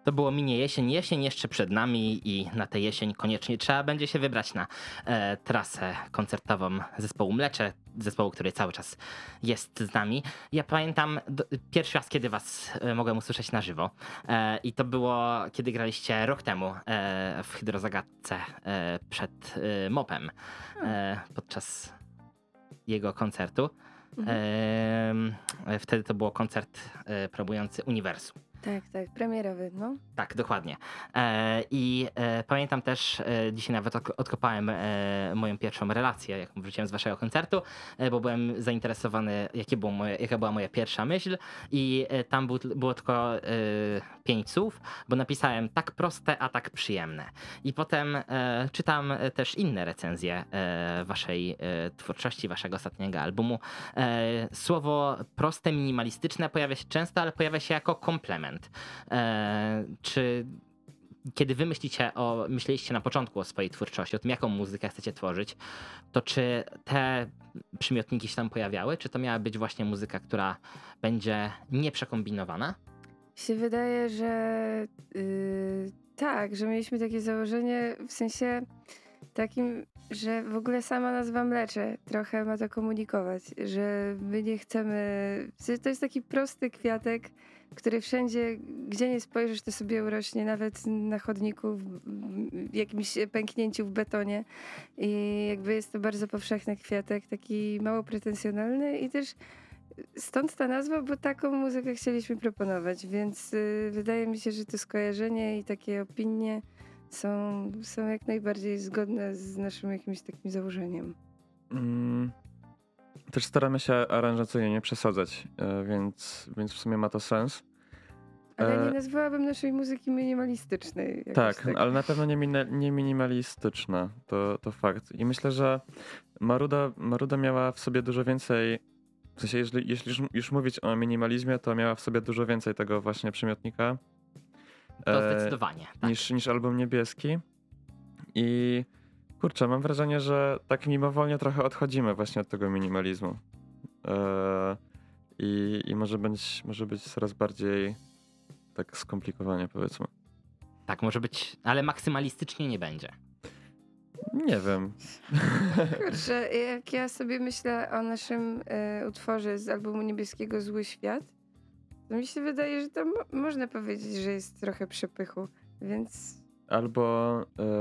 To było minie jesień. Jesień jeszcze przed nami i na tę jesień koniecznie trzeba będzie się wybrać na trasę koncertową zespołu Mlecze, zespołu, który cały czas jest z nami. Ja pamiętam pierwszy raz, kiedy was mogłem usłyszeć na żywo i to było, kiedy graliście rok temu w Hydrozagadce przed MOP-em podczas jego koncertu. Wtedy to było koncert promujący Uniwersum. Tak, premierowy, no. Tak, dokładnie. I pamiętam też, dzisiaj nawet odkopałem moją pierwszą relację, jaką wróciłem z waszego koncertu, bo byłem zainteresowany, jaka była moja pierwsza myśl i tam było tylko 5 słów, bo napisałem tak proste, a tak przyjemne. I potem czytam też inne recenzje waszej twórczości, waszego ostatniego albumu. Słowo proste, minimalistyczne pojawia się często, ale pojawia się jako komplement. Czy kiedy wy myśleliście na początku o swojej twórczości, o tym, jaką muzykę chcecie tworzyć, to czy te przymiotniki się tam pojawiały? Czy to miała być właśnie muzyka, która będzie nieprzekombinowana? Się wydaje, że tak, że mieliśmy takie założenie w sensie takim, że w ogóle sama nazwa Mlecze trochę ma to komunikować, że my nie chcemy, to jest taki prosty kwiatek, który wszędzie, gdzie nie spojrzysz, to sobie urośnie, nawet na chodniku, w jakimś pęknięciu w betonie i jakby jest to bardzo powszechny kwiatek, taki mało pretensjonalny i też stąd ta nazwa, bo taką muzykę chcieliśmy proponować, więc wydaje mi się, że to skojarzenie i takie opinie są jak najbardziej zgodne z naszym jakimś takim założeniem. Też staramy się aranżacyjnie nie przesadzać, więc w sumie ma to sens. Ale nie nazwałabym naszej muzyki minimalistycznej. Tak, ale na pewno nie minimalistyczna, to fakt. I myślę, że Maruda miała w sobie dużo więcej, w sensie jeśli już mówić o minimalizmie, to miała w sobie dużo więcej tego właśnie przymiotnika. To zdecydowanie. Tak. Niż album niebieski. I kurczę, mam wrażenie, że tak mimowolnie trochę odchodzimy właśnie od tego minimalizmu. I może być coraz bardziej tak skomplikowanie, powiedzmy. Tak, może być, ale maksymalistycznie nie będzie. Nie wiem. Kurczę, jak ja sobie myślę o naszym utworze z albumu niebieskiego Zły Świat, to mi się wydaje, że tam można powiedzieć, że jest trochę przepychu, więc... Albo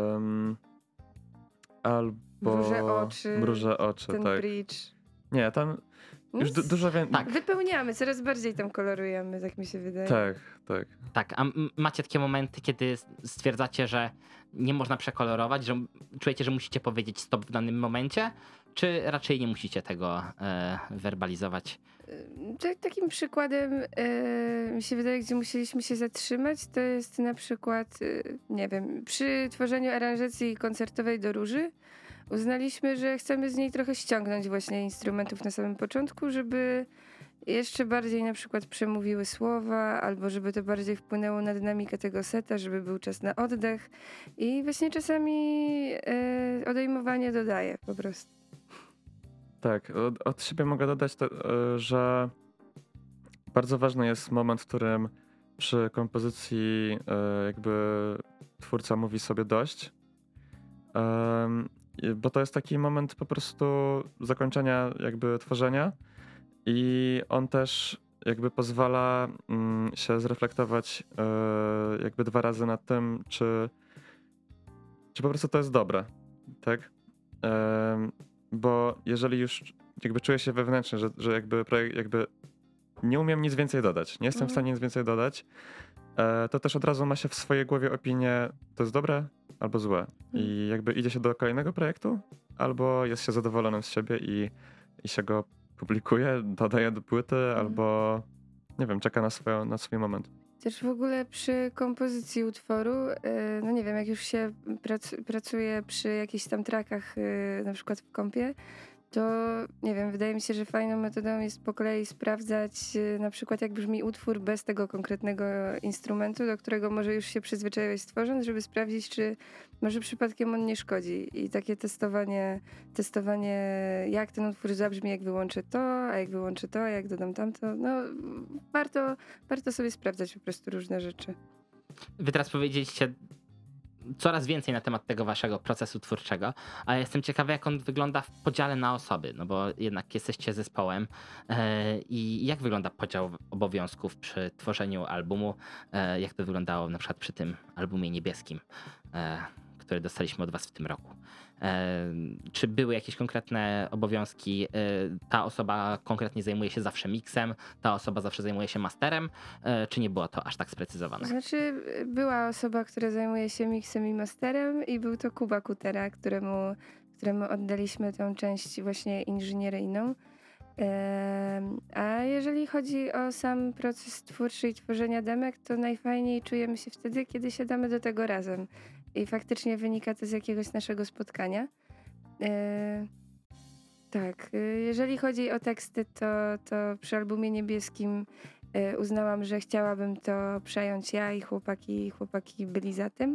Mruże oczy, ten tak. bridge. Nie, tam już dużo więcej. Tak. Wypełniamy, coraz bardziej tam kolorujemy, tak mi się wydaje. Tak. Tak, a macie takie momenty, kiedy stwierdzacie, że nie można przekolorować, że czujecie, że musicie powiedzieć stop w danym momencie, czy raczej nie musicie tego werbalizować? Takim przykładem mi się wydaje, gdzie musieliśmy się zatrzymać, to jest na przykład, nie wiem, przy tworzeniu aranżacji koncertowej do Róży uznaliśmy, że chcemy z niej trochę ściągnąć właśnie instrumentów na samym początku, żeby jeszcze bardziej na przykład przemówiły słowa, albo żeby to bardziej wpłynęło na dynamikę tego seta, żeby był czas na oddech i właśnie czasami odejmowanie dodaje po prostu. Tak, od siebie mogę dodać to, że bardzo ważny jest moment, w którym przy kompozycji jakby twórca mówi sobie dość, bo to jest taki moment po prostu zakończenia jakby tworzenia i on też jakby pozwala się zreflektować jakby 2 razy nad tym, czy po prostu to jest dobre, tak? Bo jeżeli już jakby czuję się wewnętrznie, że jakby projekt jakby nie umiem nic więcej dodać, nie jestem w stanie nic więcej dodać, to też od razu ma się w swojej głowie opinię, to jest dobre albo złe. I jakby idzie się do kolejnego projektu, albo jest się zadowolonym z siebie i się go publikuje, dodaje do płyty, albo nie wiem, czeka na swój moment. Też w ogóle przy kompozycji utworu, no nie wiem, jak już się pracuje przy jakichś tam trackach, na przykład w kompie, to nie wiem, wydaje mi się, że fajną metodą jest po kolei sprawdzać na przykład jak brzmi utwór bez tego konkretnego instrumentu, do którego może już się przyzwyczaiłeś tworząc, żeby sprawdzić, czy może przypadkiem on nie szkodzi. I takie testowanie jak ten utwór zabrzmi, jak wyłączę to, a jak wyłączę to, a jak dodam tamto. No warto sobie sprawdzać po prostu różne rzeczy. Wy teraz powiedzieliście coraz więcej na temat tego waszego procesu twórczego, ale jestem ciekawy, jak on wygląda w podziale na osoby, no bo jednak jesteście zespołem i jak wygląda podział obowiązków przy tworzeniu albumu, jak to wyglądało na przykład przy tym albumie niebieskim, który dostaliśmy od was w tym roku. Czy były jakieś konkretne obowiązki? Ta osoba konkretnie zajmuje się zawsze miksem, ta osoba zawsze zajmuje się masterem, czy nie było to aż tak sprecyzowane? Znaczy, była osoba, która zajmuje się miksem i masterem i był to Kuba Kutera, któremu oddaliśmy tą część właśnie inżynieryjną. A jeżeli chodzi o sam proces twórczy i tworzenia demek, to najfajniej czujemy się wtedy, kiedy siadamy do tego razem. I faktycznie wynika to z jakiegoś naszego spotkania. Tak, jeżeli chodzi o teksty, to przy albumie niebieskim uznałam, że chciałabym to przejąć ja i chłopaki byli za tym.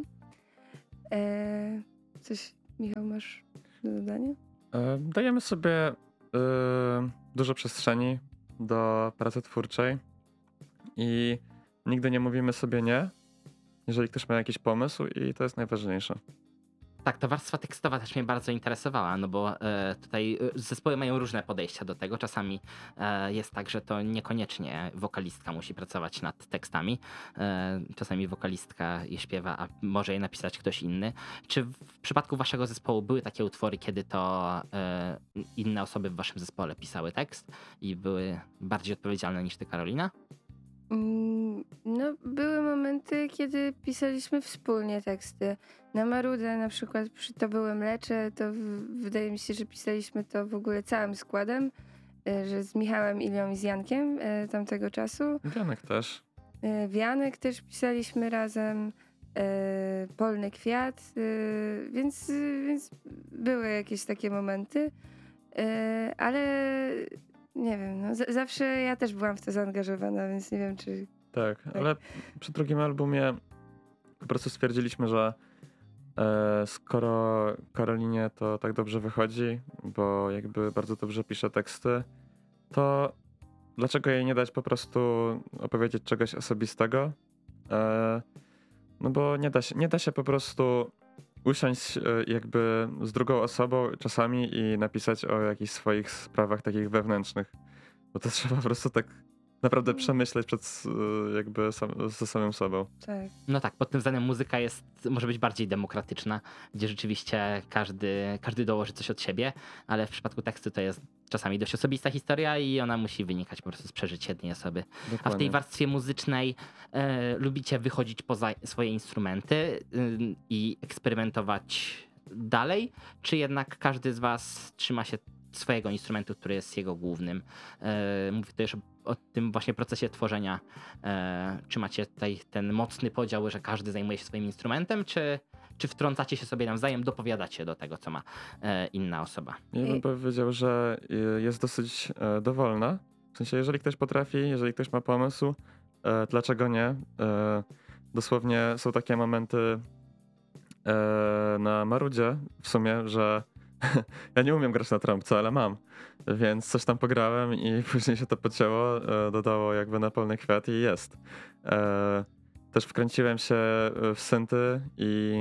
Coś, Michał, masz do dodania? Dajemy sobie dużo przestrzeni do pracy twórczej i nigdy nie mówimy sobie nie, jeżeli ktoś ma jakiś pomysł i to jest najważniejsze. Tak, ta warstwa tekstowa też mnie bardzo interesowała, no bo tutaj zespoły mają różne podejścia do tego. Czasami jest tak, że to niekoniecznie wokalistka musi pracować nad tekstami. Czasami wokalistka je śpiewa, a może je napisać ktoś inny. Czy w przypadku waszego zespołu były takie utwory, kiedy to inne osoby w waszym zespole pisały tekst i były bardziej odpowiedzialne niż ty, Karolina? No, były momenty, kiedy pisaliśmy wspólnie teksty. Na Marudę na przykład przy To byłem Lecze, to wydaje mi się, że pisaliśmy to w ogóle całym składem, że z Michałem, Ilią i z Jankiem tamtego czasu. Janek też. Wianek też pisaliśmy razem, Polny Kwiat, więc były jakieś takie momenty, ale nie wiem, no, zawsze ja też byłam w to zaangażowana, więc nie wiem, czy... Tak, ale przy drugim albumie po prostu stwierdziliśmy, że skoro Karolinie to tak dobrze wychodzi, bo jakby bardzo dobrze pisze teksty, to dlaczego jej nie dać po prostu opowiedzieć czegoś osobistego? No bo nie da się po prostu usiąść jakby z drugą osobą czasami i napisać o jakichś swoich sprawach takich wewnętrznych. Bo to trzeba po prostu tak naprawdę przemyśleć jakby ze samym sobą. Tak. No tak, pod tym względem muzyka może być bardziej demokratyczna, gdzie rzeczywiście każdy dołoży coś od siebie, ale w przypadku tekstu to jest czasami dość osobista historia i ona musi wynikać po prostu z przeżyć jednej osoby. Dokładnie. A w tej warstwie muzycznej lubicie wychodzić poza swoje instrumenty i eksperymentować dalej, czy jednak każdy z was trzyma się swojego instrumentu, który jest jego głównym? Mówię też o tym właśnie procesie tworzenia. Czy macie tutaj ten mocny podział, że każdy zajmuje się swoim instrumentem, czy wtrącacie się sobie nawzajem, dopowiadacie do tego, co ma inna osoba? Ja bym powiedział, że jest dosyć dowolna. W sensie, jeżeli ktoś potrafi, jeżeli ktoś ma pomysł, dlaczego nie? Dosłownie są takie momenty na Marudzie w sumie, że ja nie umiem grać na trąbce, ale mam. Więc coś tam pograłem i później się to podcięło, dodało jakby na Polny Kwiat i jest. Też wkręciłem się w synty i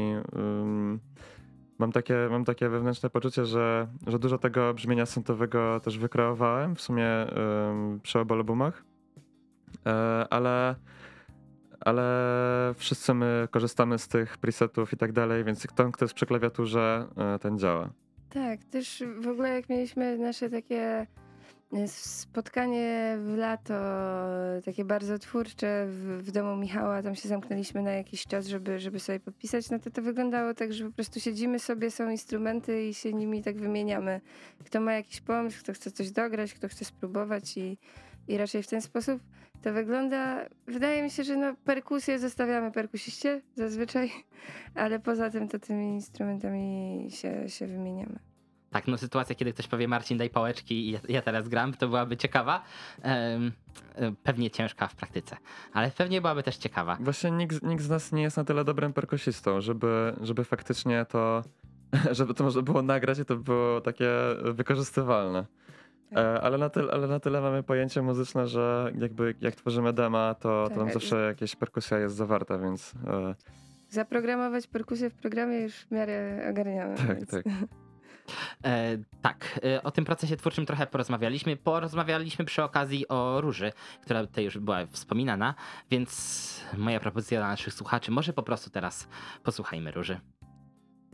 mam takie wewnętrzne poczucie, że dużo tego brzmienia syntowego też wykreowałem w sumie przy obu albumach. Ale wszyscy my korzystamy z tych presetów i tak dalej, więc kto jest przy klawiaturze, ten działa. Tak, też w ogóle jak mieliśmy nasze takie spotkanie w lato, takie bardzo twórcze w domu Michała, tam się zamknęliśmy na jakiś czas, żeby sobie podpisać, no to wyglądało tak, że po prostu siedzimy sobie, są instrumenty i się nimi tak wymieniamy. Kto ma jakiś pomysł, kto chce coś dograć, kto chce spróbować i raczej w ten sposób to wygląda. Wydaje mi się, że no perkusję zostawiamy perkusiście zazwyczaj, ale poza tym to tymi instrumentami się wymieniamy. Tak, no sytuacja, kiedy ktoś powie Marcin, daj pałeczki i ja teraz gram, to byłaby ciekawa. Pewnie ciężka w praktyce, ale pewnie byłaby też ciekawa. Właśnie nikt z nas nie jest na tyle dobrym perkusistą, żeby faktycznie to, żeby to można było nagrać i to było takie wykorzystywalne. Ale na tyle mamy pojęcie muzyczne, że jakby jak tworzymy dema, to tam Tak. zawsze jakaś perkusja jest zawarta, więc Zaprogramować perkusję w programie już w miarę ogarniamy. tak, więc... tak. Tak, o tym procesie twórczym trochę porozmawialiśmy. Porozmawialiśmy przy okazji o Róży, która tutaj już była wspominana, więc moja propozycja dla naszych słuchaczy, może po prostu teraz posłuchajmy Róży.